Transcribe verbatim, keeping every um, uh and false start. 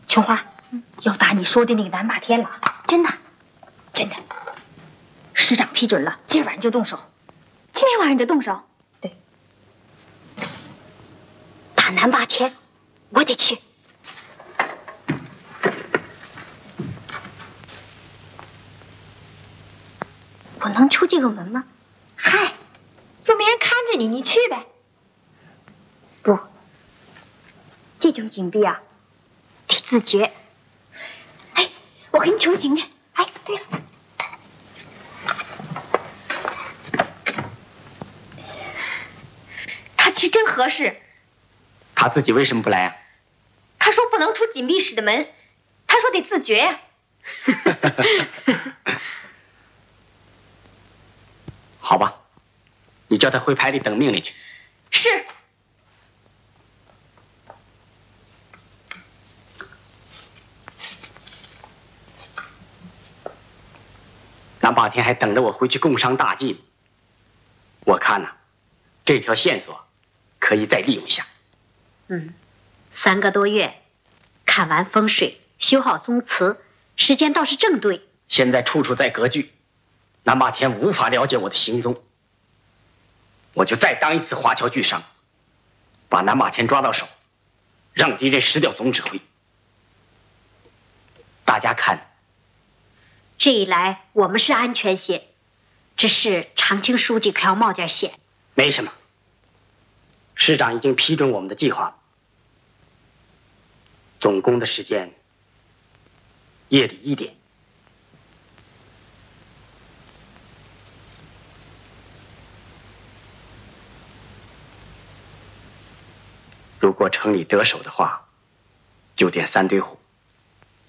琼花，要打你说的那个南霸天了， 真的， 真的。师长批准了，今晚上就动手。 今天晚上就动手？ 对。 打南霸天，我得去。我能出这个门吗？ 嗨，又没人看着你，你去呗。 不，这种紧闭啊，得自觉。哎，我给你求情去。哎，对了， 他去真合适。 他自己为什么不来啊？ 他说不能出紧闭室的门，他说得自觉呀。 好吧，你叫他回排里等命令去。 是。 南霸天还等着我回去共商大计呢。我看呐、啊，这条线索可以再利用一下。 嗯，三个多月，看完风水，修好宗祠，时间倒是正对。 现在处处在割据，南霸天无法了解我的行踪，我就再当一次华侨巨商，把南霸天抓到手，让敌人失掉总指挥。大家看， 这一来我们是安全些，只是长青书记可要冒点险。 没什么，师长已经批准我们的计划了。总攻的时间夜里一点。如果城里得手的话，就点三堆火。